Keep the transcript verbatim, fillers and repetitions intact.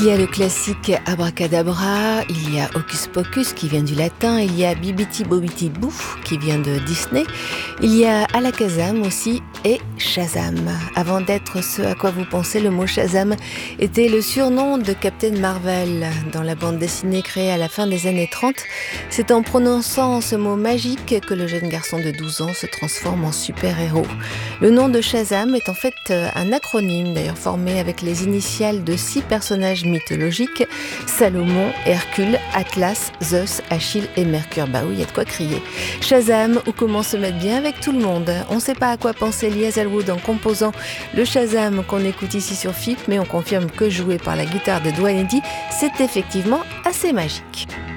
Il y a le classique Abracadabra, il y a Hocus Pocus qui vient du latin, il y a Bibidi Bobidi Boo qui vient de Disney, il y a Alakazam aussi et Shazam. Avant d'être ce à quoi vous pensez, le mot Shazam était le surnom de Captain Marvel dans la bande dessinée créée à la fin des années trente. C'est en prononçant ce mot magique que le jeune garçon de douze ans se transforme en super-héros. Le nom de Shazam est en fait un acronyme d'ailleurs formé avec les initiales de six personnages mythologiques: Salomon, Hercule, Atlas, Zeus, Achille et Mercure. Bah oui, il y a de quoi crier. Shazam, ou comment se mettre bien avec tout le monde. On ne sait pas à quoi penser Lee Hazlewood en composant le Shazam qu'on écoute ici sur F I P, mais on confirme que joué par la guitare de Dwayne Eddy, c'est effectivement assez magique.